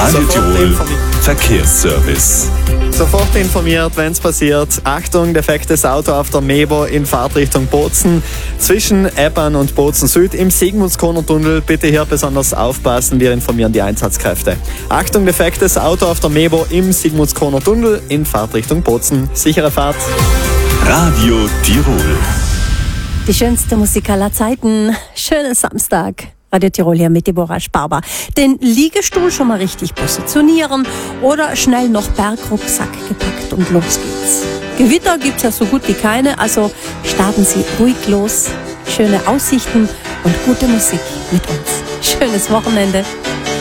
Radio Tirol Verkehrsservice. Sofort informiert, wenn es passiert. Achtung, defektes Auto auf der Mebo in Fahrtrichtung Bozen. Zwischen Eppern und Bozen Süd im Sigmundskroner-Tunnel. Bitte hier besonders aufpassen, wir informieren die Einsatzkräfte. Achtung, defektes Auto auf der Mebo im Sigmundskroner-Tunnel in Fahrtrichtung Bozen. Sichere Fahrt. Radio Tirol. Die schönste Musik aller Zeiten. Schönen Samstag. Radio Tirol hier mit Deborah Sparber. Den Liegestuhl schon mal richtig positionieren oder schnell noch Bergrucksack gepackt und los geht's. Gewitter gibt's ja so gut wie keine, also starten Sie ruhig los. Schöne Aussichten und gute Musik mit uns. Schönes Wochenende.